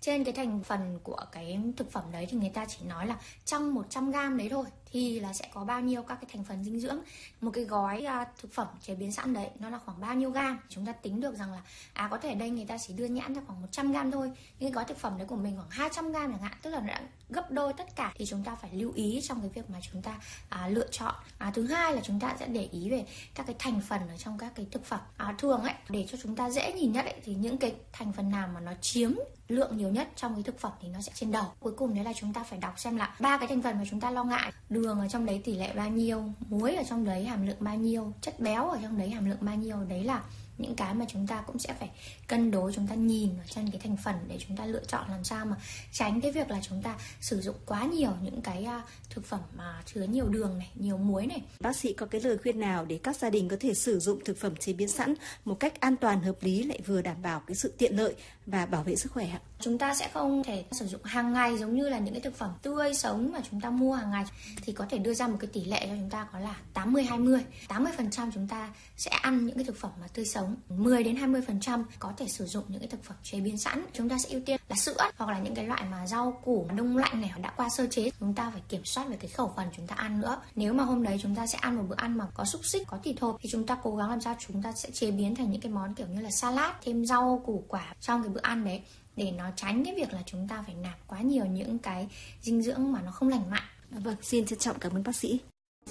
Trên cái thành phần của cái thực phẩm đấy thì người ta chỉ nói là trong 100 gram đấy thôi thì là sẽ có bao nhiêu các cái thành phần dinh dưỡng. Một cái gói thực phẩm chế biến sẵn đấy nó là khoảng bao nhiêu gam. Chúng ta tính được rằng là có thể đây người ta chỉ đưa nhãn ra khoảng 100 gram thôi, nhưng cái gói thực phẩm đấy của mình khoảng 200 gram chẳng hạn, tức là nó đã gấp đôi tất cả. Thì chúng ta phải lưu ý trong cái việc mà chúng ta lựa chọn. Thứ hai là chúng ta sẽ để ý về các cái thành phần ở trong các cái thực phẩm. Thường ấy, để cho chúng ta dễ nhìn nhất ấy, thì những cái thành phần nào mà nó chiếm lượng nhiều nhất trong cái thực phẩm thì nó sẽ trên đầu. Cuối cùng đấy là chúng ta phải đọc xem là 3 cái thành phần mà chúng ta lo ngại, đường ở trong đấy tỷ lệ bao nhiêu, muối ở trong đấy hàm lượng bao nhiêu, chất béo ở trong đấy hàm lượng bao nhiêu. Đấy là những cái mà chúng ta cũng sẽ phải cân đối, chúng ta nhìn ở trên cái thành phần để chúng ta lựa chọn làm sao mà tránh cái việc là chúng ta sử dụng quá nhiều những cái thực phẩm mà chứa nhiều đường này, nhiều muối này. Bác sĩ có cái lời khuyên nào để các gia đình có thể sử dụng thực phẩm chế biến sẵn một cách an toàn, hợp lý, lại vừa đảm bảo cái sự tiện lợi và bảo vệ sức khỏe ạ? Chúng ta sẽ không thể sử dụng hàng ngày giống như là những cái thực phẩm tươi sống mà chúng ta mua hàng ngày, thì có thể đưa ra một cái tỷ lệ cho chúng ta có là 80-20. 80% chúng ta sẽ ăn những cái thực phẩm mà tươi sống, 10-20% có thể sử dụng những cái thực phẩm chế biến sẵn. Chúng ta sẽ ưu tiên là sữa hoặc là những cái loại mà rau củ đông lạnh này đã qua sơ chế. Chúng ta phải kiểm soát về cái khẩu phần chúng ta ăn nữa. Nếu mà hôm đấy chúng ta sẽ ăn một bữa ăn mà có xúc xích, có thịt hộp thì chúng ta cố gắng làm sao chúng ta sẽ chế biến thành những cái món kiểu như là salad, thêm rau củ quả trong cái bữa ăn đấy, để nó tránh cái việc là chúng ta phải nạp quá nhiều những cái dinh dưỡng mà nó không lành mạnh. Vâng, xin trân trọng cảm ơn bác sĩ.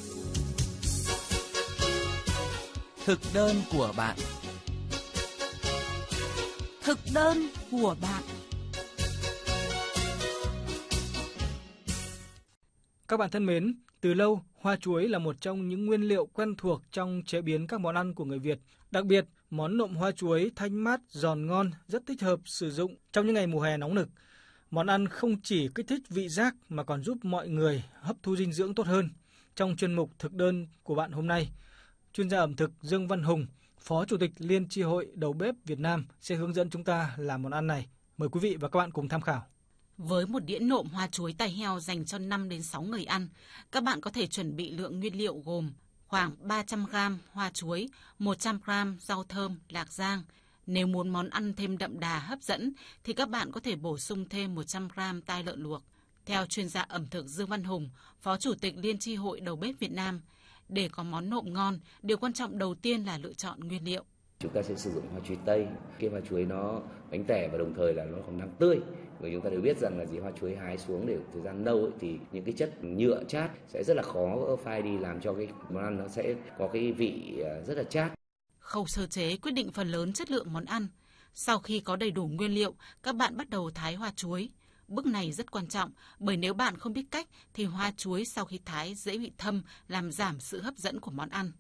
Thực đơn của bạn. Thực đơn của bạn. Các bạn thân mến, từ lâu, hoa chuối là một trong những nguyên liệu quen thuộc trong chế biến các món ăn của người Việt. Đặc biệt, món nộm hoa chuối thanh mát, giòn ngon, rất thích hợp sử dụng trong những ngày mùa hè nóng nực. Món ăn không chỉ kích thích vị giác mà còn giúp mọi người hấp thu dinh dưỡng tốt hơn. Trong chuyên mục Thực đơn của bạn hôm nay, chuyên gia ẩm thực Dương Văn Hùng, Phó Chủ tịch Liên chi hội Đầu bếp Việt Nam sẽ hướng dẫn chúng ta làm món ăn này. Mời quý vị và các bạn cùng tham khảo. Với một đĩa nộm hoa chuối tai heo dành cho 5 đến 6 người ăn, các bạn có thể chuẩn bị lượng nguyên liệu gồm khoảng 300 g hoa chuối, 100 g rau thơm, lạc rang. Nếu muốn món ăn thêm đậm đà hấp dẫn thì các bạn có thể bổ sung thêm 100 g tai lợn luộc. Theo chuyên gia ẩm thực Dương Văn Hùng, Phó Chủ tịch Liên chi hội Đầu bếp Việt Nam, để có món nộm ngon, điều quan trọng đầu tiên là lựa chọn nguyên liệu. Chúng ta sẽ sử dụng hoa chuối tây. Cái hoa chuối nó bánh tẻ và đồng thời là nó còn đang tươi. Bởi chúng ta đều biết rằng là hoa chuối hái xuống để thời gian lâu ấy, thì những cái chất nhựa chát sẽ rất là khó phai đi, làm cho cái món ăn nó sẽ có cái vị rất là chát. Khâu sơ chế quyết định phần lớn chất lượng món ăn. Sau khi có đầy đủ nguyên liệu, các bạn bắt đầu thái hoa chuối. Bước này rất quan trọng bởi nếu bạn không biết cách thì hoa chuối sau khi thái dễ bị thâm, làm giảm sự hấp dẫn của món ăn.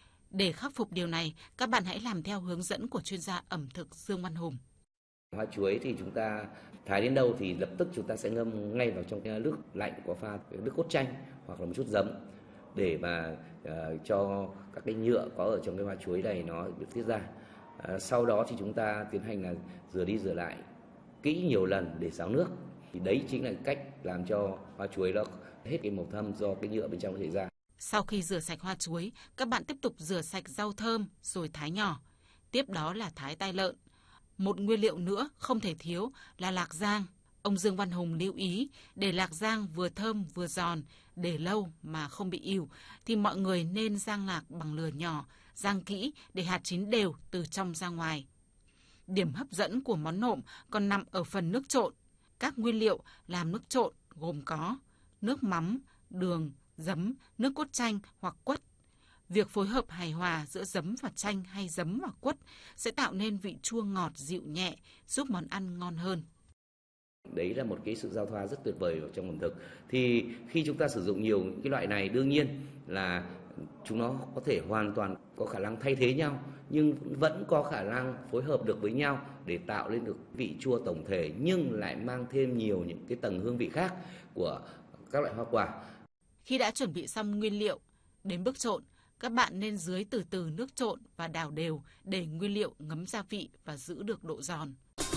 Để khắc phục điều này, các bạn hãy làm theo hướng dẫn của chuyên gia ẩm thực Dương Văn Hùng. Hoa chuối thì chúng ta thái đến đâu thì lập tức chúng ta sẽ ngâm ngay vào trong cái nước lạnh, có pha nước cốt chanh hoặc là một chút giấm để mà cho các cái nhựa có ở trong cái hoa chuối này nó được tiết ra. Sau đó thì chúng ta tiến hành là rửa đi rửa lại kỹ nhiều lần để ráo nước. Thì đấy chính là cách làm cho hoa chuối nó hết cái màu thâm do cái nhựa bên trong thể ra. Sau khi rửa sạch hoa chuối, các bạn tiếp tục rửa sạch rau thơm rồi thái nhỏ. Tiếp đó là thái tai lợn. Một nguyên liệu nữa không thể thiếu là lạc rang. Ông Dương Văn Hùng lưu ý để lạc rang vừa thơm vừa giòn, để lâu mà không bị ỉu thì mọi người nên rang lạc bằng lửa nhỏ, rang kỹ để hạt chín đều từ trong ra ngoài. Điểm hấp dẫn của món nộm còn nằm ở phần nước trộn. Các nguyên liệu làm nước trộn gồm có nước mắm, đường, giấm, nước cốt chanh hoặc quất. Việc phối hợp hài hòa giữa giấm và chanh hay giấm và quất sẽ tạo nên vị chua ngọt dịu nhẹ, giúp món ăn ngon hơn. Đấy là một cái sự giao thoa rất tuyệt vời ở trong ẩm thực. Thì khi chúng ta sử dụng nhiều những cái loại này, đương nhiên là chúng nó có thể hoàn toàn có khả năng thay thế nhau, nhưng vẫn có khả năng phối hợp được với nhau để tạo lên được vị chua tổng thể, nhưng lại mang thêm nhiều những cái tầng hương vị khác của các loại hoa quả. Khi đã chuẩn bị xong nguyên liệu, đến bước trộn, các bạn nên rưới từ từ nước trộn và đảo đều để nguyên liệu ngấm gia vị và giữ được độ giòn.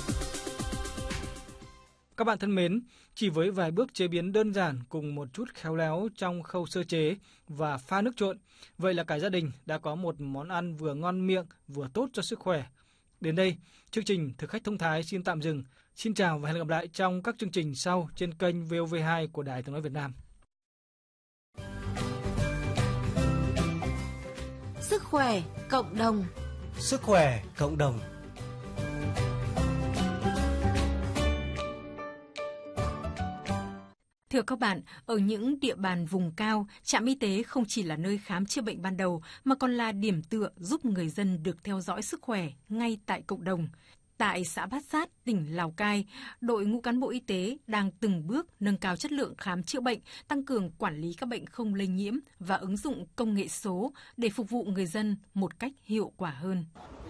Các bạn thân mến, chỉ với vài bước chế biến đơn giản cùng một chút khéo léo trong khâu sơ chế và pha nước trộn, vậy là cả gia đình đã có một món ăn vừa ngon miệng vừa tốt cho sức khỏe. Đến đây, chương trình Thực khách thông thái xin tạm dừng. Xin chào và hẹn gặp lại trong các chương trình sau trên kênh VOV2 của Đài Tiếng nói Việt Nam. Sức khỏe cộng đồng. Sức khỏe cộng đồng. Thưa các bạn, ở những địa bàn vùng cao, trạm y tế không chỉ là nơi khám chữa bệnh ban đầu mà còn là điểm tựa giúp người dân được theo dõi sức khỏe ngay tại cộng đồng. Tại xã Bát Sát, tỉnh Lào Cai, đội ngũ cán bộ y tế đang từng bước nâng cao chất lượng khám chữa bệnh, tăng cường quản lý các bệnh không lây nhiễm và ứng dụng công nghệ số để phục vụ người dân một cách hiệu quả hơn.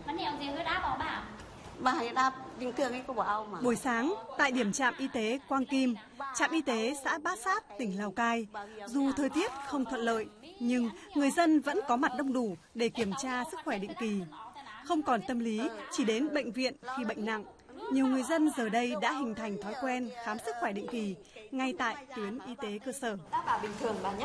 Buổi sáng, tại điểm trạm y tế Quang Kim, trạm y tế xã Bát Sát, tỉnh Lào Cai, dù thời tiết không thuận lợi, nhưng người dân vẫn có mặt đông đủ để kiểm tra sức khỏe định kỳ. Không còn tâm lý chỉ đến bệnh viện khi bệnh nặng, nhiều người dân giờ đây đã hình thành thói quen khám sức khỏe định kỳ ngay tại tuyến y tế cơ sở. Đã bảo bình thường bà nhé,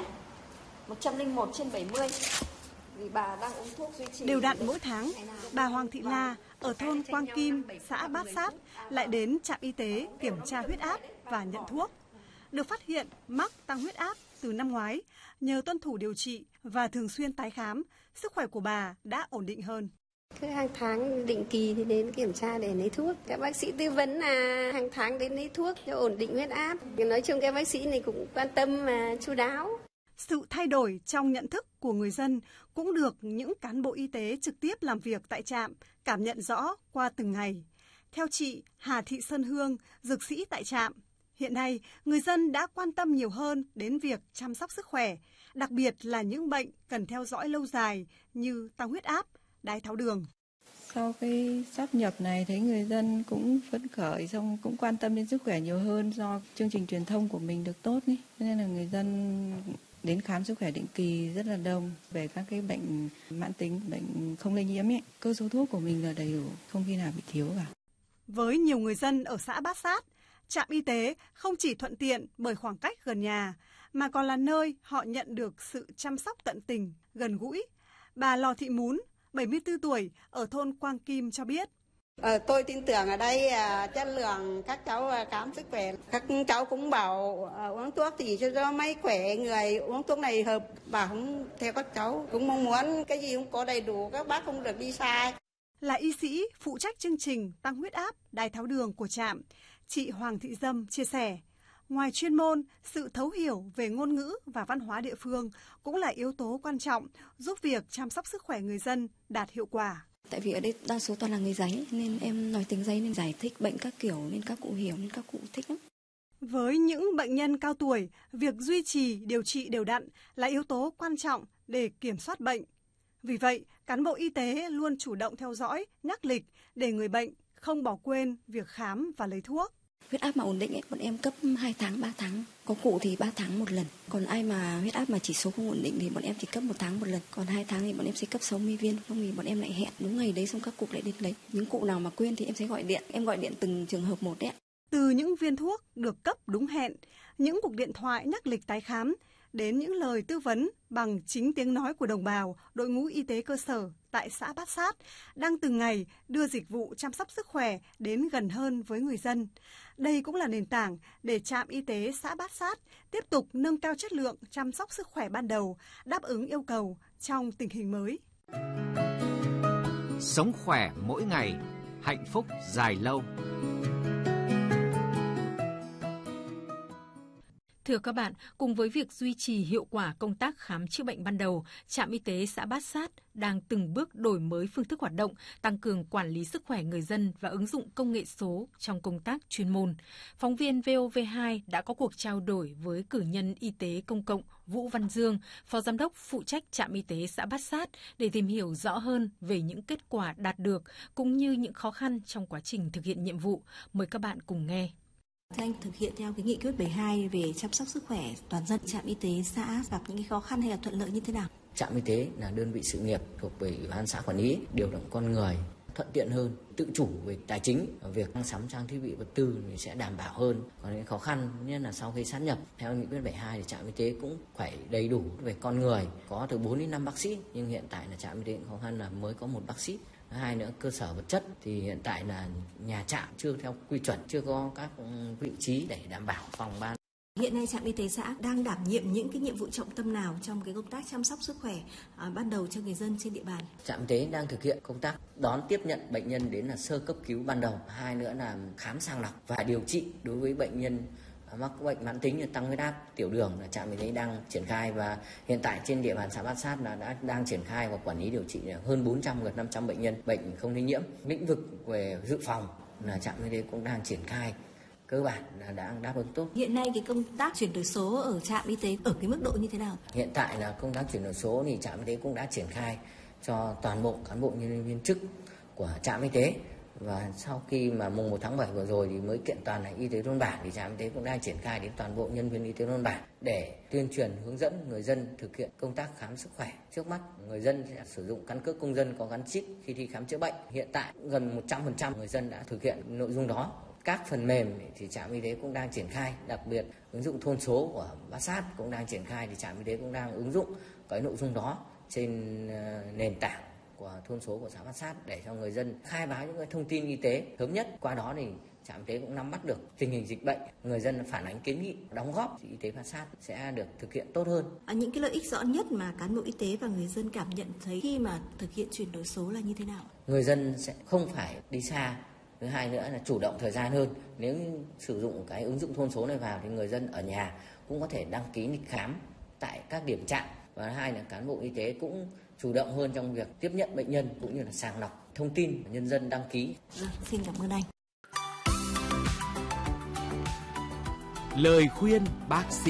101/70. Vì bà đang uống thuốc duy trì. Đều đặn mỗi tháng, bà Hoàng Thị La ở thôn Quang Kim, xã Bát Sát lại đến trạm y tế kiểm tra huyết áp và nhận thuốc. Được phát hiện mắc tăng huyết áp từ năm ngoái, nhờ tuân thủ điều trị và thường xuyên tái khám, sức khỏe của bà đã ổn định hơn. Cứ hàng tháng định kỳ thì đến kiểm tra để lấy thuốc. Các bác sĩ tư vấn là hàng tháng đến lấy thuốc cho ổn định huyết áp. Nói chung các bác sĩ này cũng quan tâm và chu đáo. Sự thay đổi trong nhận thức của người dân cũng được những cán bộ y tế trực tiếp làm việc tại trạm cảm nhận rõ qua từng ngày. Theo chị Hà Thị Sơn Hương, dược sĩ tại trạm, hiện nay người dân đã quan tâm nhiều hơn đến việc chăm sóc sức khỏe, đặc biệt là những bệnh cần theo dõi lâu dài như tăng huyết áp, đái tháo đường. Sau cái sáp nhập này thấy người dân cũng phấn khởi, xong cũng quan tâm đến sức khỏe nhiều hơn do chương trình truyền thông của mình được tốt ý. Nên là người dân đến khám sức khỏe định kỳ rất là đông về các cái bệnh mãn tính, bệnh không lây nhiễm ấy. Cơ số thuốc của mình là đầy đủ, không khi nào bị thiếu cả. Với nhiều người dân ở xã Bát Sát, trạm y tế không chỉ thuận tiện bởi khoảng cách gần nhà, mà còn là nơi họ nhận được sự chăm sóc tận tình, gần gũi. Bà Lò Thị Mún, 74 tuổi, ở thôn Quang Kim cho biết. Tôi tin tưởng ở đây chất lượng các cháu khám sức khỏe. Các cháu cũng bảo uống thuốc thì cho mấy khỏe người, uống thuốc này hợp. Bà không theo các cháu, cũng mong muốn cái gì cũng có đầy đủ, các bác không được đi sai. Là y sĩ phụ trách chương trình tăng huyết áp, đái tháo đường của trạm, chị Hoàng Thị Dâm chia sẻ. Ngoài chuyên môn, sự thấu hiểu về ngôn ngữ và văn hóa địa phương cũng là yếu tố quan trọng giúp việc chăm sóc sức khỏe người dân đạt hiệu quả. Tại vì ở đây đa số toàn là người Giấy nên em nói tiếng Giấy nên giải thích bệnh các kiểu nên các cụ hiểu nên các cụ thích lắm. Với những bệnh nhân cao tuổi, việc duy trì điều trị đều đặn là yếu tố quan trọng để kiểm soát bệnh. Vì vậy, cán bộ y tế luôn chủ động theo dõi, nhắc lịch để người bệnh không bỏ quên việc khám và lấy thuốc. Huyết áp mà ổn định ấy, bọn em cấp 2 tháng, 3 tháng. Có cụ thì 3 tháng một lần. Còn ai mà huyết áp mà chỉ số không ổn định thì bọn em chỉ cấp 1 tháng một lần. Còn 2 tháng thì bọn em sẽ cấp 60 viên. Không thì bọn em lại hẹn đúng ngày đấy xong các cụ lại đến lấy. Những cụ nào mà quên thì em sẽ gọi điện. Em gọi điện từng trường hợp một đấy. Từ những viên thuốc được cấp đúng hẹn, những cuộc điện thoại nhắc lịch tái khám, đến những lời tư vấn bằng chính tiếng nói của đồng bào, đội ngũ y tế cơ sở tại xã Bát Sát đang từng ngày đưa dịch vụ chăm sóc sức khỏe đến gần hơn với người dân. Đây cũng là nền tảng để trạm y tế xã Bát Sát tiếp tục nâng cao chất lượng chăm sóc sức khỏe ban đầu, đáp ứng yêu cầu trong tình hình mới. Sống khỏe mỗi ngày, hạnh phúc dài lâu. Thưa các bạn, cùng với việc duy trì hiệu quả công tác khám chữa bệnh ban đầu, trạm y tế xã Bát Sát đang từng bước đổi mới phương thức hoạt động, tăng cường quản lý sức khỏe người dân và ứng dụng công nghệ số trong công tác chuyên môn. Phóng viên VOV2 đã có cuộc trao đổi với cử nhân y tế công cộng Vũ Văn Dương, Phó Giám đốc phụ trách trạm y tế xã Bát Sát để tìm hiểu rõ hơn về những kết quả đạt được cũng như những khó khăn trong quá trình thực hiện nhiệm vụ. Mời các bạn cùng nghe. Thưa anh, thực hiện theo cái nghị quyết 72 về chăm sóc sức khỏe toàn dân, trạm y tế xã gặp những cái khó khăn hay là thuận lợi như thế nào? Trạm y tế là đơn vị sự nghiệp thuộc về Ủy ban xã quản lý, điều động con người thuận tiện hơn, tự chủ về tài chính, việc sắm trang thiết bị vật tư thì sẽ đảm bảo hơn. Còn những khó khăn nhất là sau khi sát nhập theo nghị quyết 72 thì trạm y tế cũng phải đầy đủ về con người, có từ 4 đến 5 bác sĩ, nhưng hiện tại là trạm y tế khó khăn là mới có 1 bác sĩ. Hai nữa, cơ sở vật chất thì hiện tại là nhà trạm chưa theo quy chuẩn, chưa có các vị trí để đảm bảo phòng ban. Hiện nay trạm y tế xã đang đảm nhiệm những cái nhiệm vụ trọng tâm nào trong cái công tác chăm sóc sức khỏe ban đầu cho người dân trên địa bàn? Trạm y tế đang thực hiện công tác đón tiếp nhận bệnh nhân đến là sơ cấp cứu ban đầu, hai nữa là khám sàng lọc và điều trị đối với bệnh nhân mắc bệnh mãn tính như tăng huyết áp, tiểu đường là trạm y tế đang triển khai, và hiện tại trên địa bàn xã Bát Sát là đang triển khai và quản lý điều trị hơn 400 gần 500 bệnh nhân bệnh không lây nhiễm. Lĩnh vực về dự phòng là trạm y tế cũng đang triển khai, cơ bản là đang đáp ứng tốt. Hiện nay cái công tác chuyển đổi số ở trạm y tế ở cái mức độ như thế nào? Hiện tại là công tác chuyển đổi số thì trạm y tế cũng đã triển khai cho toàn bộ cán bộ nhân viên chức của trạm y tế. Và sau khi mà mùng 1 tháng 7 vừa rồi thì mới kiện toàn là y tế thôn bản, thì trạm y tế cũng đang triển khai đến toàn bộ nhân viên y tế thôn bản để tuyên truyền hướng dẫn người dân thực hiện công tác khám sức khỏe. Trước mắt người dân sẽ sử dụng căn cước công dân có gắn chip khi đi khám chữa bệnh. Hiện tại gần 100% người dân đã thực hiện nội dung đó. Các phần mềm thì trạm y tế cũng đang triển khai, đặc biệt ứng dụng thôn số của Bát Sát cũng đang triển khai, thì trạm y tế cũng đang ứng dụng cái nội dung đó trên nền tảng của thôn số của xã Bát Sát để cho người dân khai báo những cái thông tin y tế sớm nhất. Qua đó thì trạm y tế cũng nắm bắt được tình hình dịch bệnh, người dân phản ánh kiến nghị, đóng góp thì y tế Bát Sát sẽ được thực hiện tốt hơn. Những cái lợi ích rõ nhất mà cán bộ y tế và người dân cảm nhận thấy khi mà thực hiện chuyển đổi số là như thế nào? Người dân sẽ không phải đi xa. Thứ hai nữa là chủ động thời gian hơn. Nếu như sử dụng cái ứng dụng thôn số này vào thì người dân ở nhà cũng có thể đăng ký lịch khám tại các điểm trạm. Và hai là cán bộ y tế cũng chủ động hơn trong việc tiếp nhận bệnh nhân cũng như là sàng lọc thông tin nhân dân đăng ký. Xin cảm ơn anh. Lời khuyên bác sĩ.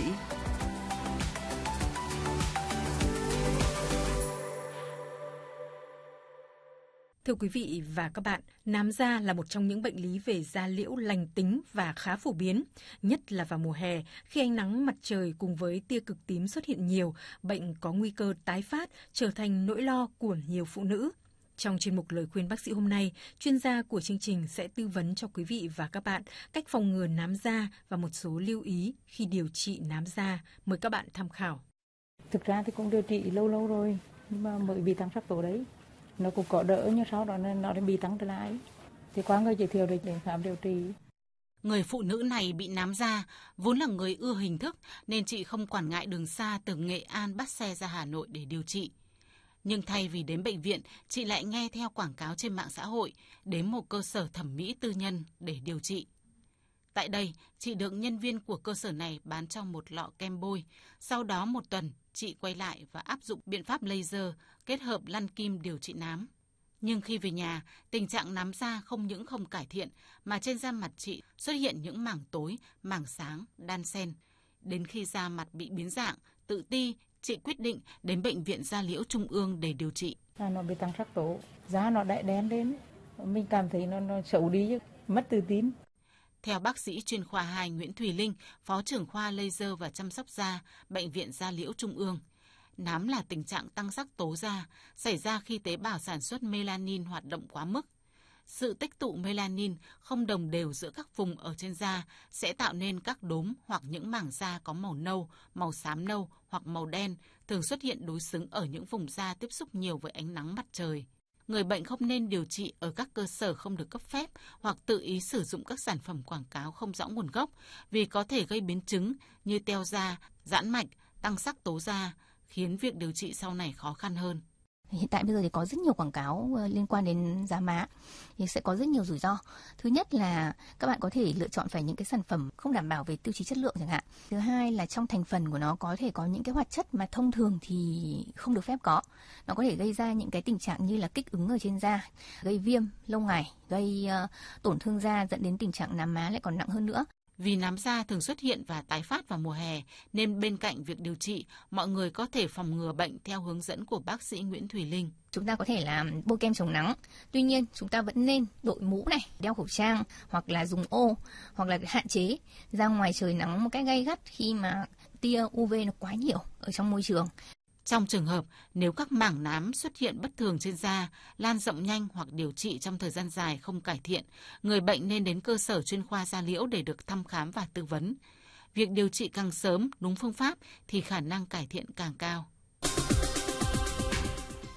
Thưa quý vị và các bạn, nám da là một trong những bệnh lý về da liễu lành tính và khá phổ biến, nhất là vào mùa hè khi ánh nắng mặt trời cùng với tia cực tím xuất hiện nhiều, bệnh có nguy cơ tái phát trở thành nỗi lo của nhiều phụ nữ. Trong chuyên mục Lời khuyên bác sĩ hôm nay, chuyên gia của chương trình sẽ tư vấn cho quý vị và các bạn cách phòng ngừa nám da và một số lưu ý khi điều trị nám da. Mời các bạn tham khảo. Thực ra thì cũng điều trị lâu rồi, nhưng mà mới bị tăng sắc tố đấy. Nó cũng có đỡ nhưng sau đó nó bị tăng trở lại. Thì qua người giới thiệu để đến khám điều trị. Người phụ nữ này bị nám da, vốn là người ưa hình thức nên chị không quản ngại đường xa từ Nghệ An bắt xe ra Hà Nội để điều trị. Nhưng thay vì đến bệnh viện, chị lại nghe theo quảng cáo trên mạng xã hội đến một cơ sở thẩm mỹ tư nhân để điều trị. Tại đây, chị được nhân viên của cơ sở này bán cho một lọ kem bôi. Sau đó một tuần, chị quay lại và áp dụng biện pháp laser kết hợp lăn kim điều trị nám. Nhưng khi về nhà, tình trạng nám da không những không cải thiện mà trên da mặt chị xuất hiện những mảng tối, mảng sáng, đan xen. Đến khi da mặt bị biến dạng, tự ti, chị quyết định đến Bệnh viện Da Liễu Trung ương để điều trị. Nó bị tăng sắc tố, da nó đại đen lên, mình cảm thấy nó xấu đi, mất tự tin. Theo bác sĩ chuyên khoa 2 Nguyễn Thùy Linh, Phó trưởng khoa laser và chăm sóc da, Bệnh viện Da Liễu Trung ương, nám là tình trạng tăng sắc tố da xảy ra khi tế bào sản xuất melanin hoạt động quá mức. Sự tích tụ melanin không đồng đều giữa các vùng ở trên da sẽ tạo nên các đốm hoặc những mảng da có màu nâu, màu xám nâu hoặc màu đen, thường xuất hiện đối xứng ở những vùng da tiếp xúc nhiều với ánh nắng mặt trời. Người bệnh không nên điều trị ở các cơ sở không được cấp phép hoặc tự ý sử dụng các sản phẩm quảng cáo không rõ nguồn gốc vì có thể gây biến chứng như teo da, giãn mạch, tăng sắc tố da, khiến việc điều trị sau này khó khăn hơn. Hiện tại bây giờ thì có rất nhiều quảng cáo liên quan đến da má thì sẽ có rất nhiều rủi ro. Thứ nhất là các bạn có thể lựa chọn phải những cái sản phẩm không đảm bảo về tiêu chí chất lượng chẳng hạn. Thứ hai là trong thành phần của nó có thể có những cái hoạt chất mà thông thường thì không được phép có. Nó có thể gây ra những cái tình trạng như là kích ứng ở trên da, gây viêm lâu ngày, gây tổn thương da dẫn đến tình trạng nám má lại còn nặng hơn nữa. Vì nám da thường xuất hiện và tái phát vào mùa hè, nên bên cạnh việc điều trị, mọi người có thể phòng ngừa bệnh theo hướng dẫn của bác sĩ Nguyễn Thùy Linh. Chúng ta có thể là bôi kem chống nắng. Tuy nhiên, chúng ta vẫn nên đội mũ này, đeo khẩu trang hoặc là dùng ô hoặc là hạn chế ra ngoài trời nắng một cách gay gắt khi mà tia UV nó quá nhiều ở trong môi trường. Trong trường hợp nếu các mảng nám xuất hiện bất thường trên da, lan rộng nhanh hoặc điều trị trong thời gian dài không cải thiện, người bệnh nên đến cơ sở chuyên khoa da liễu để được thăm khám và tư vấn. Việc điều trị càng sớm, đúng phương pháp thì khả năng cải thiện càng cao.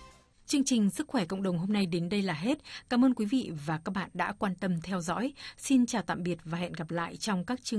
Chương trình Sức khỏe cộng đồng hôm nay đến đây là hết. Cảm ơn quý vị và các bạn đã quan tâm theo dõi. Xin chào tạm biệt và hẹn gặp lại trong các chương